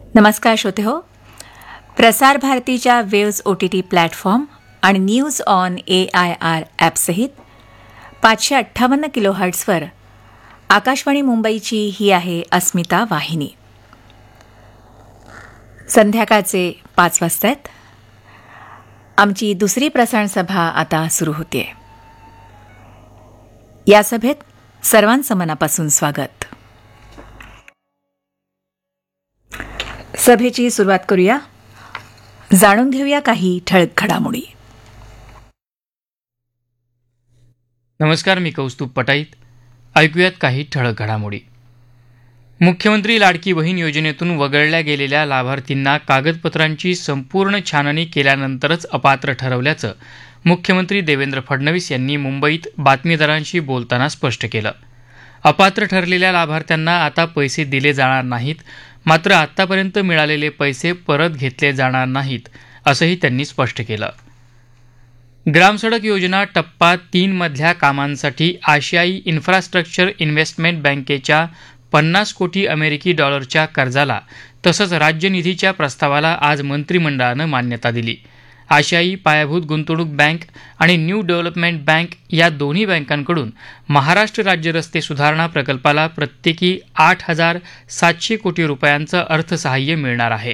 नमस्कार श्रोते हो. प्रसार भारतीच्या वेव्ज OTT प्लॅटफॉर्म आणि न्यूज ऑन AIR ॲपसहित 558 किलोहर्ट्झवर आकाशवाणी मुंबईची ही आहे अस्मिता वाहिनी. संध्याकाळचे 5 वाजता आहेत. आमची दुसरी प्रसारण सभा आता सुरू होते. या सभेत सर्वांचं मनापासून स्वागत. सभेची सुरुवात करूया. जाणून घेऊया काही ठळक घडामोडी. नमस्कार, मी कौस्तुभ पटाईत. ऐकूयात काही ठळक घडामोडी. मुख्यमंत्री लाडकी बहीण योजनेतून वगळल्या गेलेल्या लाभार्थींना कागदपत्रांची संपूर्ण छाननी केल्यानंतरच अपात्र ठरवल्याचं मुख्यमंत्री देवेंद्र फडणवीस यांनी मुंबईत बातमीदारांशी बोलताना स्पष्ट केलं. अपात्र ठरलेल्या लाभार्थ्यांना आता पैसे दिले जाणार नाहीत, मात्र आत्तापर्यंत मिळालेले पैसे परत घेतले जाणार नाहीत, असंही त्यांनी स्पष्ट केलं. ग्रामसडक योजना टप्पा 3 मधल्या कामांसाठी आशियाई इन्फ्रास्ट्रक्चर इन्व्हेस्टमेंट बँकेच्या 50 कोटी अमेरिकी डॉलरच्या कर्जाला तसंच राज्य निधीच्या प्रस्तावाला आज मंत्रिमंडळानं मान्यता दिली. आशियाई पायाभूत गुंतवणूक बँक आणि न्यू डेव्हलपमेंट बँक या दोन्ही बँकांकडून महाराष्ट्र राज्य रस्ते सुधारणा प्रकल्पाला प्रत्येकी 8,700 कोटी रुपयांचं अर्थसहाय्य मिळणार आहे.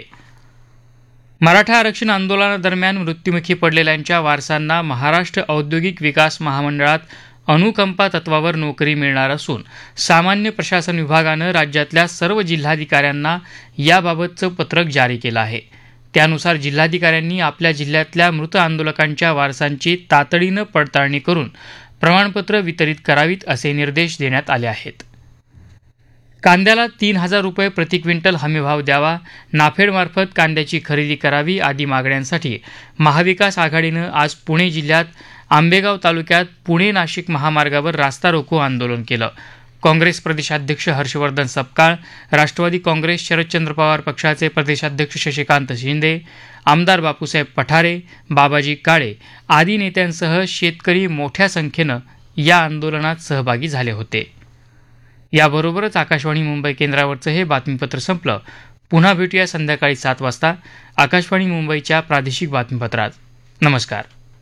मराठा आरक्षण आंदोलनादरम्यान मृत्युमुखी पडलेल्यांच्या वारसांना महाराष्ट्र औद्योगिक विकास महामंडळात अनुकंपा तत्वावर नोकरी मिळणार असून सामान्य प्रशासन विभागानं राज्यातल्या सर्व जिल्हाधिकाऱ्यांना याबाबतचं पत्रक जारी केलं आहे. त्यानुसार जिल्हाधिकाऱ्यांनी आपल्या जिल्ह्यातल्या मृत आंदोलकांच्या वारसांची तातडीनं पडताळणी करून प्रमाणपत्र वितरित करावीत असे निर्देश देण्यात आले आहेत. कांद्याला 3,000 रुपये प्रति क्विंटल हमीभाव द्यावा, नाफेडमार्फत कांद्याची खरेदी करावी आदी मागण्यांसाठी महाविकास आघाडीनं आज पुणे जिल्ह्यात आंबेगाव तालुक्यात पुणे नाशिक महामार्गावर रास्ता रोको आंदोलन केलं. काँग्रेस प्रदेशाध्यक्ष हर्षवर्धन सपकाळ, राष्ट्रवादी काँग्रेस शरदचंद्र पवार पक्षाचे प्रदेशाध्यक्ष शशिकांत शिंदे, आमदार बापूसाहेब पठारे, बाबाजी काळे आदी नेत्यांसह शेतकरी मोठ्या संख्येनं या आंदोलनात सहभागी झाले होते. याबरोबरच आकाशवाणी मुंबई केंद्रावरचं हे बातमीपत्र संपलं. पुन्हा भेटूया संध्याकाळी 7 वाजता आकाशवाणी मुंबईच्या प्रादेशिक बातमीपत्रात. नमस्कार.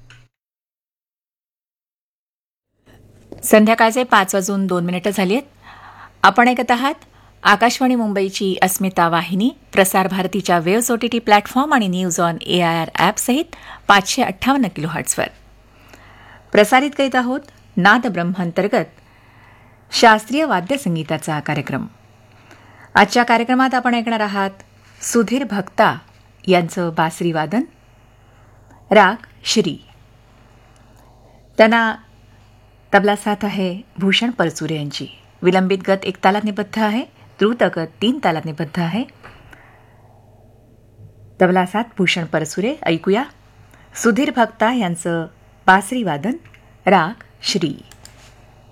संध्याकाळचे 5:02 झाली आहेत. आपण ऐकत आहात आकाशवाणी मुंबईची अस्मिता वाहिनी. प्रसार भारतीच्या वेव्ज OTT प्लॅटफॉर्म आणि न्यूज ऑन AIR ॲपसहित 558 किलोहर्ट्झवर प्रसारित करीत आहोत नाद ब्रह्मांतर्गत शास्त्रीय वाद्यसंगीताचा कार्यक्रम. आजच्या कार्यक्रमात आपण ऐकणार आहात सुधीर भक्ता यांचं बासरी वादन, राग श्री. त्यांना तबला साथ आहे भूषण परचुरे यांची. विलंबित गत 1 तालात निबद्ध आहे, द्रुत गत 3 तालात निबद्ध आहे. तबला साथ भूषण परचुरे. ऐकूया सुधीर भक्ता यांचं बासरी वादन, राग श्री.